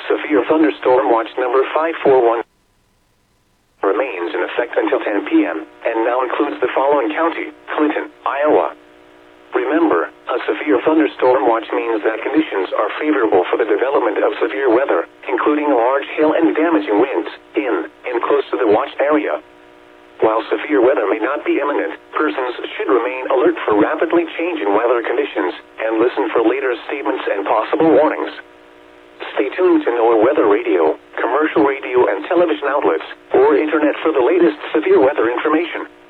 Severe thunderstorm watch number 541 remains in effect until 10 p.m. and now includes the following county: Clinton, Iowa. Remember, a severe thunderstorm watch means that conditions are favorable for the development of severe weather, including large hail and damaging winds, in and close to the watched area. While severe weather may not be imminent, persons should remain alert for rapidly changing weather conditions and listen for later statements and possible warnings. Stay tuned to NOAA Weather Radio, commercial radio and television outlets, or internet for the latest severe weather information.